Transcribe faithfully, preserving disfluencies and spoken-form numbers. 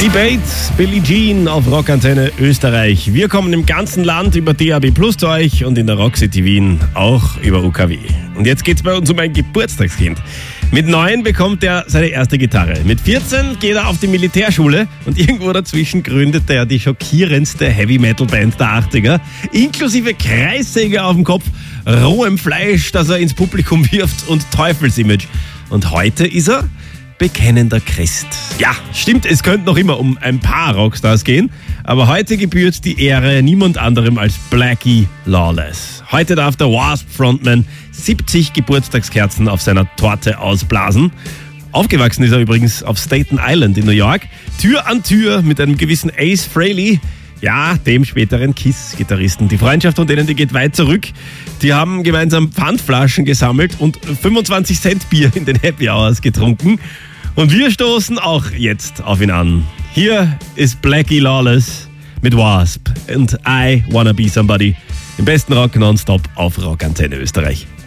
Die Bates, Billie Jean auf Rockantenne Österreich. Wir kommen im ganzen Land über D A B Plus zu euch und in der Rockcity Wien auch über U K W. Und jetzt geht's bei uns um ein Geburtstagskind. Mit neun bekommt er seine erste Gitarre. Mit vierzehn geht er auf die Militärschule und irgendwo dazwischen gründet er die schockierendste Heavy-Metal-Band der achtziger. Inklusive Kreissäge auf dem Kopf, rohem Fleisch, das er ins Publikum wirft und Teufelsimage. Und heute ist er bekennender Christ. Ja, stimmt, es könnte noch immer um ein paar Rockstars gehen, aber heute gebührt die Ehre niemand anderem als Blackie Lawless. Heute darf der Wasp-Frontman siebzig Geburtstagskerzen auf seiner Torte ausblasen. Aufgewachsen ist er übrigens auf Staten Island in New York, Tür an Tür mit einem gewissen Ace Frehley, ja, dem späteren Kiss-Gitarristen. Die Freundschaft von denen, die geht weit zurück. Die haben gemeinsam Pfandflaschen gesammelt und fünfundzwanzig Cent Bier in den Happy Hours getrunken. Und wir stoßen auch jetzt auf ihn an. Hier ist Blackie Lawless mit Wasp und I Wanna Be Somebody. Im besten Rock nonstop auf Rockantenne Österreich.